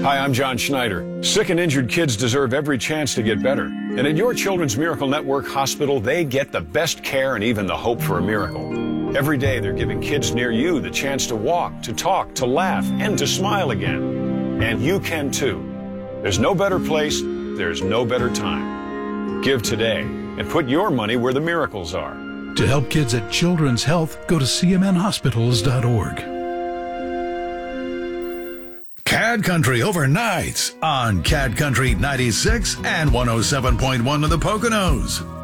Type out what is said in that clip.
Hi, I'm John Schneider. Sick and injured kids deserve every chance to get better. And at your Children's Miracle Network Hospital, they get the best care and even the hope for a miracle. Every day, they're giving kids near you the chance to walk, to talk, to laugh, and to smile again. And you can too. There's no better place, there's no better time. Give today and put your money where the miracles are. To help kids at Children's Health, go to cmnhospitals.org. CAD Country overnights on CAD Country 96 and 107.1 of the Poconos.